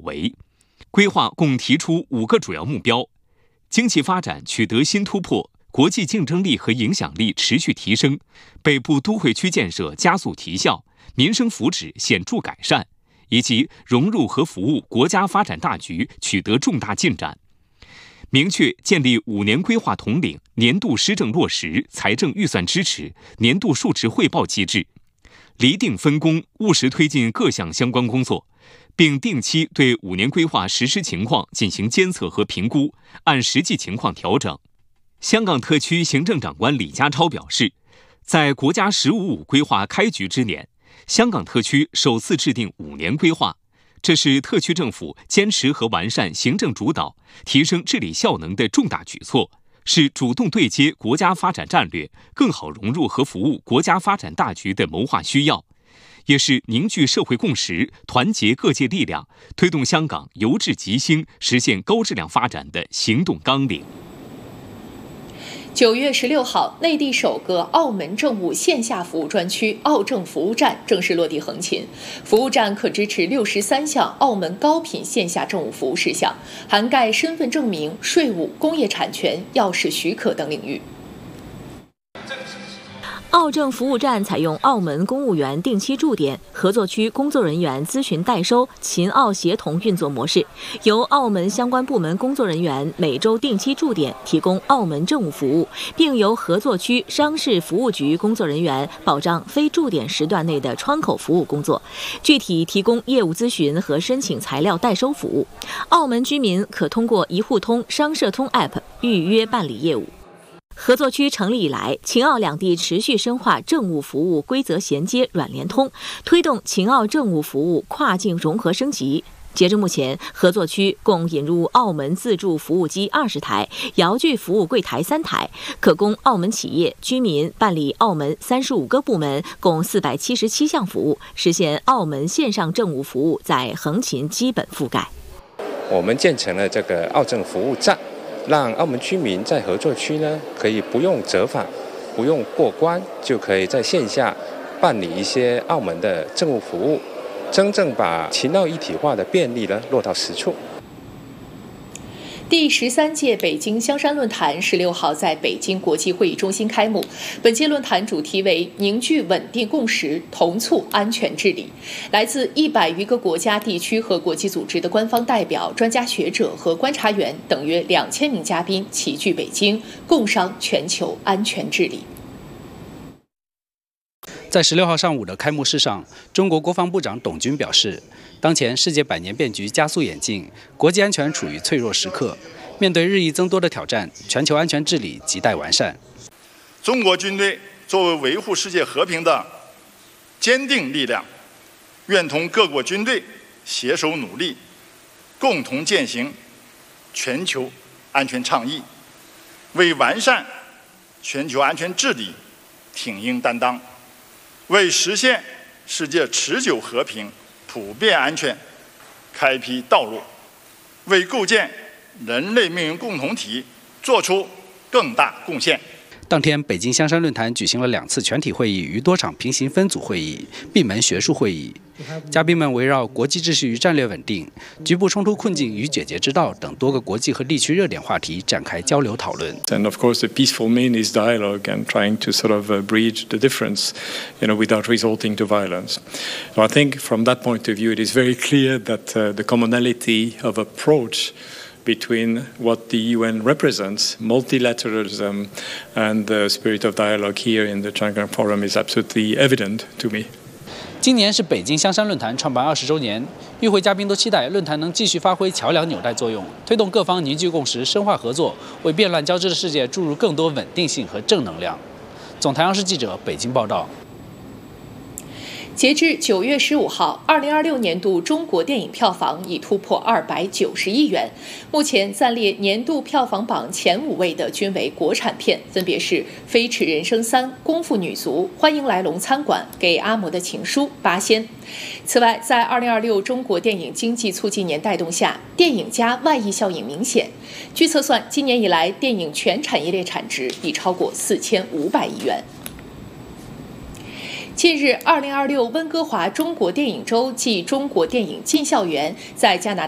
为。规划共提出5个主要目标：经济发展取得新突破，国际竞争力和影响力持续提升，北部都会区建设加速提效，民生福祉显著改善，以及融入和服务国家发展大局取得重大进展。明确建立5年规划统领、年度施政落实、财政预算支持、年度数值汇报机制，厘定分工，务实推进各项相关工作，并定期对5年规划实施情况进行监测和评估，按实际情况调整。香港特区行政长官李家超表示，在国家“15+5”规划开局之年，香港特区首次制定5年规划，这是特区政府坚持和完善行政主导、提升治理效能的重大举措，是主动对接国家发展战略、更好融入和服务国家发展大局的谋划需要，也是凝聚社会共识、团结各界力量，推动香港由治及兴、实现高质量发展的行动纲领。 9月16号，内地首个澳门政务线下服务专区澳政服务站正式落地横琴。服务站可支持63项澳门高频线下政务服务事项，涵盖身份证明、税务、工业产权、钥匙许可等领域。 澳政服务站采用澳门公务员定期驻点、合作区工作人员咨询代收、秦澳协同运作模式，由澳门相关部门工作人员每周定期驻点提供澳门政务服务，并由合作区商事服务局工作人员保障非驻点时段内的窗口服务工作，具体提供业务咨询和申请材料代收服务。澳门居民可通过一户通、商社通 App 预约办理业务。合作区成立以来，秦澳两地持续深化政务服务规则衔接软联通，推动秦澳政务服务跨境融合升级。截至目前，合作区共引入澳门自助服务机20台、遥距服务柜台3台，可供澳门企业、居民办理澳门35个部门共477项服务，实现澳门线上政务服务在横琴基本覆盖。 我们建成了这个澳政服务站，让澳门居民在合作区呢，可以不用折返、不用过关，就可以在线下办理一些澳门的政务服务，真正把秦澳一体化的便利呢落到实处。 第13届北京香山论坛16号在北京国际会议中心开幕。本届论坛主题为凝聚稳定共识，同促安全治理。来自100余个国家、地区和国际组织的官方代表、专家学者和观察员等约2000名嘉宾齐聚北京，共商全球安全治理。 在16号上午的开幕式上，中国国防部长董军表示，当前世界百年变局加速演进，国际安全处于脆弱时刻，面对日益增多的挑战，全球安全治理亟待完善。 中国军队作为维护世界和平的坚定力量，愿同各国军队携手努力，共同践行全球安全倡议，为完善全球安全治理挺膺担当，为实现世界持久和平、普遍安全开辟道路，为构建人类命运共同体做出更大贡献。 当天，北京香山论坛举行了2次全体会议与多场平行分组会议、闭门学术会议。嘉宾们围绕国际秩序与战略稳定、局部冲突困境与解决之道等多个国际和地区热点话题展开交流讨论。 And of course, the peaceful mean is dialogue and trying to sort of bridge the difference, without resorting to violence. So I think from that point of view, it is very clear that the commonality of approach between what the UN represents, multilateralism, and the spirit of dialogue here in the Shanghai Forum is absolutely evident to me. 今年是北京香山论坛创办20周年，与会嘉宾都期待论坛能继续发挥桥梁纽带作用，推动各方凝聚共识、深化合作，为变乱交织的世界注入更多稳定性和正能量。总台央视记者北京报道。 截至9月15号，2026年度中国电影票房已突破290亿元。目前暂列年度票房榜前5位的均为国产片，分别是《飞驰人生3》、《功夫女足》、《欢迎来龙餐馆》、《给阿嬷的情书》、《八仙》。此外，在2026中国电影经济促进年带动下，电影加外溢效应明显。据测算，今年以来电影全产业链产值已超过4500亿元。近日，2026温哥华中国电影周暨中国电影进校园在加拿大